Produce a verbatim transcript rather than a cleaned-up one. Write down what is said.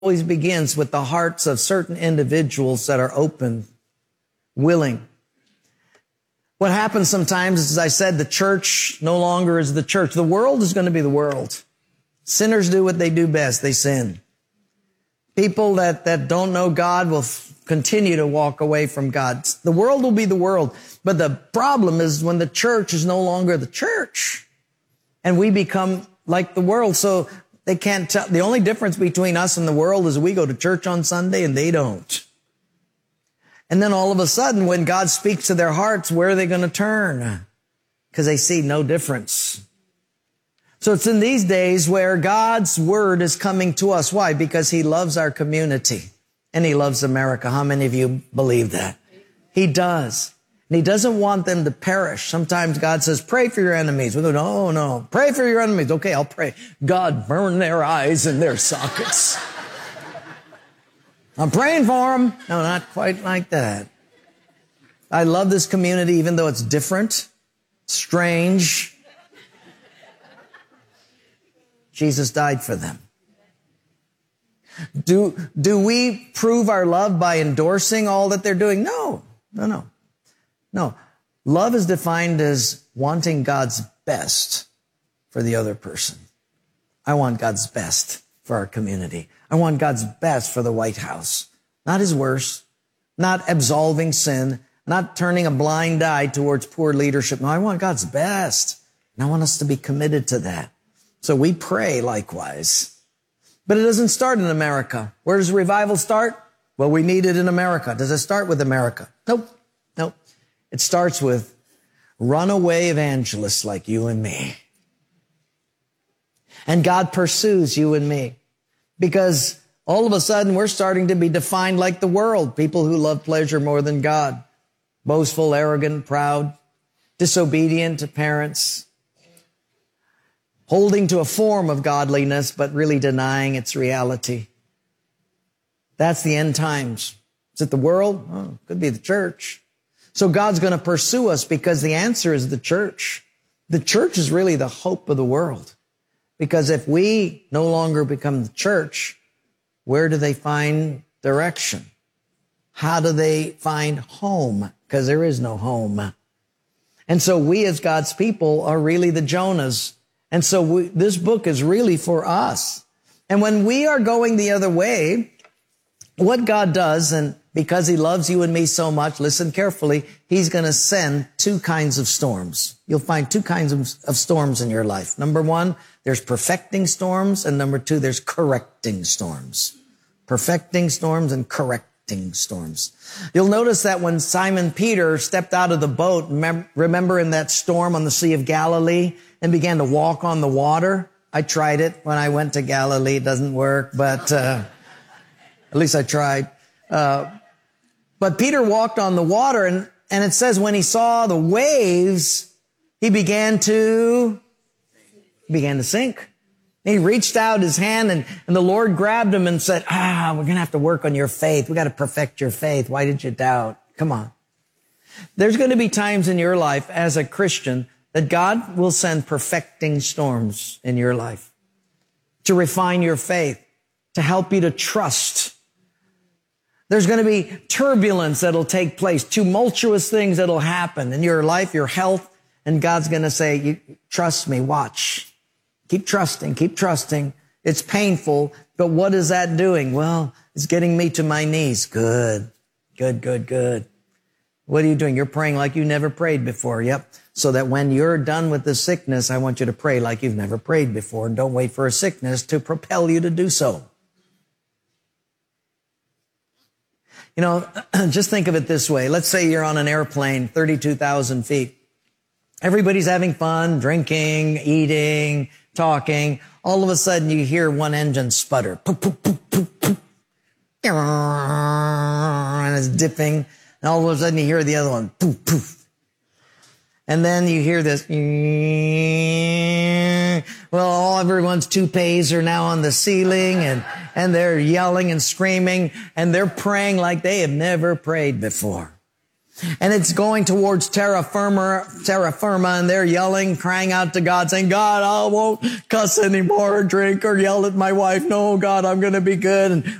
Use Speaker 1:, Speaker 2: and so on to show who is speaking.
Speaker 1: always begins with the hearts of certain individuals that are open, willing. What happens sometimes is, as I said, the church no longer is the church. The world is going to be the world. Sinners do what they do best. They sin. People that, that don't know God will f- continue to walk away from God. The world will be the world. But the problem is when the church is no longer the church and we become like the world. So they can't tell. The only difference between us and the world is we go to church on Sunday and they don't. And then all of a sudden, when God speaks to their hearts, where are they going to turn? Because they see no difference. So it's in these days where God's word is coming to us. Why? Because he loves our community and he loves America. How many of you believe that? He does. And he doesn't want them to perish. Sometimes God says, pray for your enemies. We go, no, no, pray for your enemies. Okay, I'll pray. God, burn their eyes and their sockets. I'm praying for them. No, not quite like that. I love this community, even though it's different, strange. Jesus died for them. Do, do we prove our love by endorsing all that they're doing? No, no, no, no. Love is defined as wanting God's best for the other person. I want God's best for our community. I want God's best for the White House. Not his worst, not absolving sin, not turning a blind eye towards poor leadership. No, I want God's best. And I want us to be committed to that. So we pray likewise. But it doesn't start in America. Where does revival start? Well, we need it in America. Does it start with America? Nope. Nope. It starts with runaway evangelists like you and me. And God pursues you and me. Because all of a sudden we're starting to be defined like the world. People who love pleasure more than God. Boastful, arrogant, proud, disobedient to parents. Holding to a form of godliness, but really denying its reality. That's the end times. Is it the world? Oh, could be the church. So God's going to pursue us because the answer is the church. The church is really the hope of the world. Because if we no longer become the church, where do they find direction? How do they find home? Because there is no home. And so we as God's people are really the Jonahs. And so we, this book is really for us. And when we are going the other way, what God does, and because he loves you and me so much, listen carefully, he's going to send two kinds of storms. You'll find two kinds of, of storms in your life. Number one, there's perfecting storms, and number two, there's correcting storms. Perfecting storms and correcting storms. You'll notice that when Simon Peter stepped out of the boat, remember in that storm on the Sea of Galilee, and began to walk on the water? I tried it when I went to Galilee. It doesn't work, but uh, at least I tried. Uh, but Peter walked on the water, and, and it says when he saw the waves, he began to, he began to sink. He reached out his hand, and, and the Lord grabbed him and said, ah, we're going to have to work on your faith. We got to perfect your faith. Why did you doubt? Come on. There's going to be times in your life as a Christian that God will send perfecting storms in your life to refine your faith, to help you to trust. There's going to be turbulence that'll take place, tumultuous things that'll happen in your life, your health, and God's going to say, you, trust me, watch. Keep trusting, keep trusting. It's painful, but what is that doing? Well, it's getting me to my knees. Good, good, good, good. What are you doing? You're praying like you never prayed before. Yep. So that when you're done with the sickness, I want you to pray like you've never prayed before. And don't wait for a sickness to propel you to do so. You know, just think of it this way. Let's say you're on an airplane, thirty-two thousand feet. Everybody's having fun, drinking, eating, talking. All of a sudden you hear one engine sputter. Poof, poof, poof, poof, poof. And it's dipping. And all of a sudden you hear the other one. Poof, poof. And then you hear this. Well, all everyone's toupees are now on the ceiling, and, and they're yelling and screaming, and they're praying like they have never prayed before. And it's going towards terra firma, terra firma, and they're yelling, crying out to God, saying, God, I won't cuss anymore or drink or yell at my wife. No, God, I'm going to be good. And